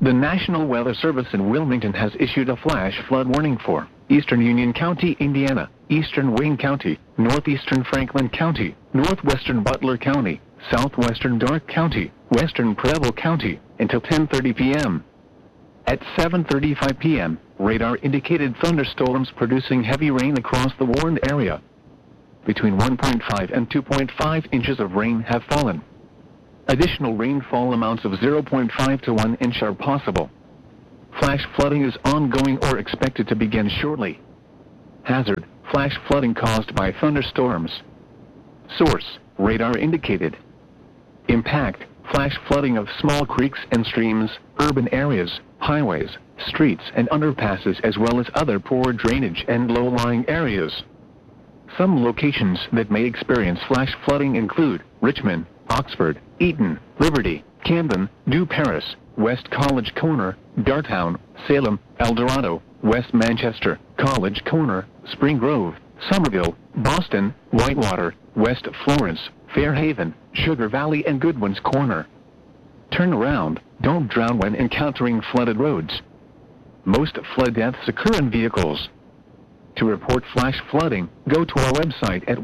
The National Weather Service in Wilmington has issued a flash flood warning for Eastern Union County, Indiana, Eastern Wayne County, Northeastern Franklin County, Northwestern Butler County, Southwestern Darke County, Western Preble County, until 10:30 p.m. At 7:35 p.m., radar indicated thunderstorms producing heavy rain across the warned area. Between 1.5 and 2.5 inches of rain have fallen. Additional rainfall amounts of 0.5 to 1 inch are possible. Flash flooding is ongoing or expected to begin shortly. Hazard: flash flooding caused by thunderstorms. Source: radar indicated. Impact: flash flooding of small creeks and streams, urban areas, highways, streets and underpasses, as well as other poor drainage and low-lying areas. Some locations that may experience flash flooding include Richmond, Oxford, Eaton, Liberty, Camden, New Paris, West College Corner, Dartown, Salem, El Dorado, West Manchester, College Corner, Spring Grove, Somerville, Boston, Whitewater, West Florence, Fairhaven, Sugar Valley and Goodwin's Corner. Turn around, don't drown when encountering flooded roads. Most flood deaths occur in vehicles. To report flash flooding, go to our website at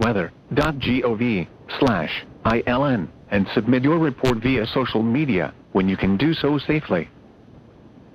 weather.gov/ILN and submit your report via social media when you can do so safely.